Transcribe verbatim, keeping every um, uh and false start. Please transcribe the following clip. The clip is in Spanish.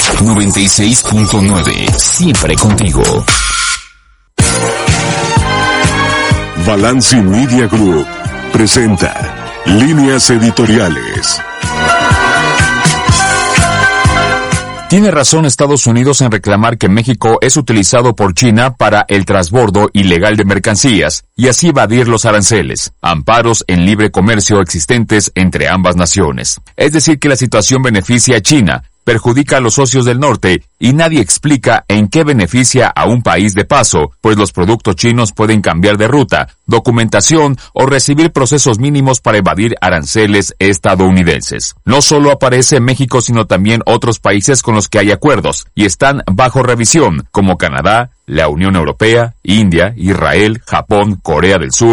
noventa y seis punto nueve, siempre contigo. Balanci Media Group presenta Líneas Editoriales. Tiene razón Estados Unidos en reclamar que México es utilizado por China para el transbordo ilegal de mercancías y así evadir los aranceles, amparos en libre comercio existentes entre ambas naciones. Es decir, que la situación beneficia a China, perjudica a los socios del norte y nadie explica en qué beneficia a un país de paso, pues los productos chinos pueden cambiar de ruta, documentación o recibir procesos mínimos para evadir aranceles estadounidenses. No solo aparece México, sino también otros países con los que hay acuerdos y están bajo revisión, como Canadá, la Unión Europea, India, Israel, Japón, Corea del Sur,